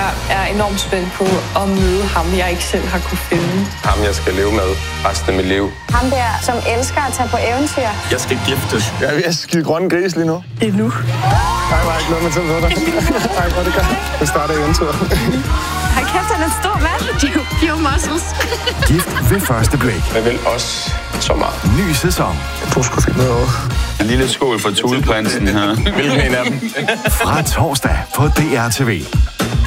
Jeg er enormt spændt på at møde ham, jeg ikke selv har kunne finde. Ham, jeg skal leve med resten af mit liv. Ham der, som elsker at tage på eventyr. Jeg skal giftes. Jeg er ved at skide grønne gris lige nu. Det er nu. Nej, var ikke noget med til ved dig. Nej, hvor det gør. Det starter eventyr. Hold kæft, han er en stor mand. De er jo muscles. Gift ved første blik. Jeg vil også så meget. Ny sæson. Jeg tror sgu fint noget over. En lille skål for Thuleprinsen her. Hvilken en af dem? Fra torsdag på DR TV.